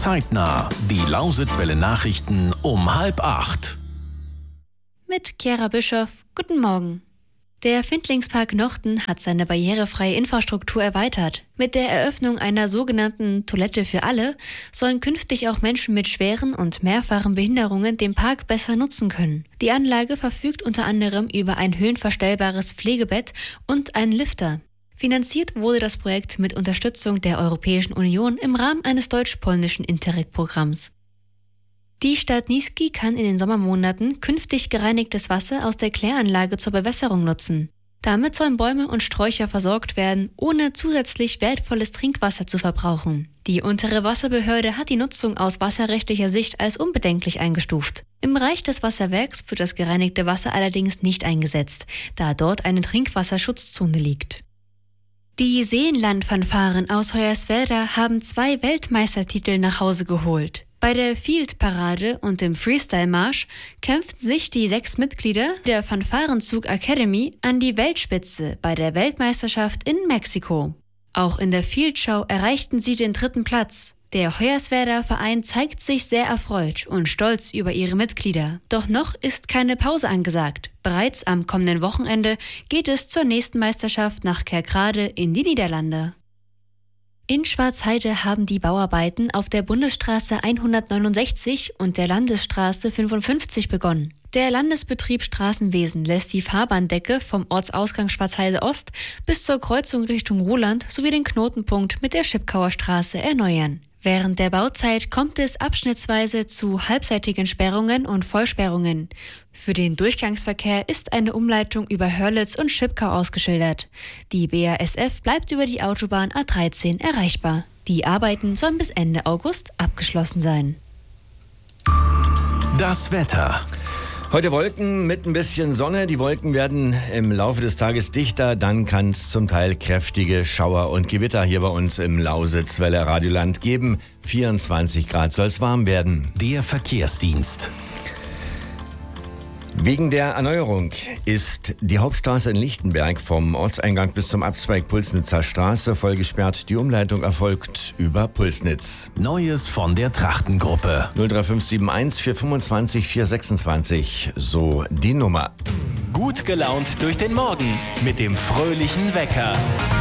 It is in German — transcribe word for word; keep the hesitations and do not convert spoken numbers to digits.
Zeitnah. Die Lausitzwelle Nachrichten um halb acht. Mit Chiara Bischoff. Guten Morgen. Der Findlingspark Nochten hat seine barrierefreie Infrastruktur erweitert. Mit der Eröffnung einer sogenannten Toilette für alle sollen künftig auch Menschen mit schweren und mehrfachen Behinderungen den Park besser nutzen können. Die Anlage verfügt unter anderem über ein höhenverstellbares Pflegebett und einen Lifter. Finanziert wurde das Projekt mit Unterstützung der Europäischen Union im Rahmen eines deutsch-polnischen Interreg-Programms. Die Stadt Niesky kann in den Sommermonaten künftig gereinigtes Wasser aus der Kläranlage zur Bewässerung nutzen. Damit sollen Bäume und Sträucher versorgt werden, ohne zusätzlich wertvolles Trinkwasser zu verbrauchen. Die untere Wasserbehörde hat die Nutzung aus wasserrechtlicher Sicht als unbedenklich eingestuft. Im Bereich des Wasserwerks wird das gereinigte Wasser allerdings nicht eingesetzt, da dort eine Trinkwasserschutzzone liegt. Die Seenland-Fanfaren aus Hoyerswerda haben zwei Weltmeistertitel nach Hause geholt. Bei der Field-Parade und dem Freestyle-Marsch kämpften sich die sechs Mitglieder der Fanfarenzug Academy an die Weltspitze bei der Weltmeisterschaft in Mexiko. Auch in der Field-Show erreichten sie den dritten Platz. Der Hoyerswerda Verein zeigt sich sehr erfreut und stolz über ihre Mitglieder. Doch noch ist keine Pause angesagt. Bereits am kommenden Wochenende geht es zur nächsten Meisterschaft nach Kerkrade in die Niederlande. In Schwarzheide haben die Bauarbeiten auf der Bundesstraße hundertneunundsechzig und der Landesstraße fünfundfünfzig begonnen. Der Landesbetrieb Straßenwesen lässt die Fahrbahndecke vom Ortsausgang Schwarzheide Ost bis zur Kreuzung Richtung Ruhland sowie den Knotenpunkt mit der Schipkauer Straße erneuern. Während der Bauzeit kommt es abschnittsweise zu halbseitigen Sperrungen und Vollsperrungen. Für den Durchgangsverkehr ist eine Umleitung über Hörlitz und Schipkau ausgeschildert. Die B A S F bleibt über die Autobahn A dreizehn erreichbar. Die Arbeiten sollen bis Ende August abgeschlossen sein. Das Wetter. Heute Wolken mit ein bisschen Sonne. Die Wolken werden im Laufe des Tages dichter. Dann kann es zum Teil kräftige Schauer und Gewitter hier bei uns im Lausitzwelle Radioland geben. vierundzwanzig Grad soll es warm werden. Der Verkehrsdienst. Wegen der Erneuerung ist die Hauptstraße in Lichtenberg vom Ortseingang bis zum Abzweig Pulsnitzer Straße voll gesperrt. Die Umleitung erfolgt über Pulsnitz. Neues von der Trachtengruppe. null drei fünf sieben eins vier fünfundzwanzig vier sechsundzwanzig, so die Nummer. Gut gelaunt durch den Morgen mit dem fröhlichen Wecker.